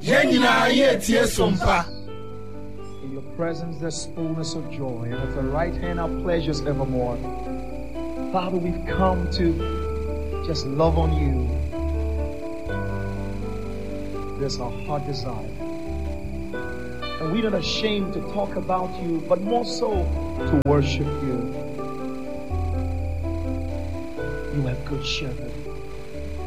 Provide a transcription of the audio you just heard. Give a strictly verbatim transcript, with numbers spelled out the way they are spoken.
In your presence there's fullness of joy, and at the right hand are pleasures evermore. Father, we've come to just love on you. There's our heart desire. And we're not ashamed to talk about you, but more so to worship you. You have good shepherd.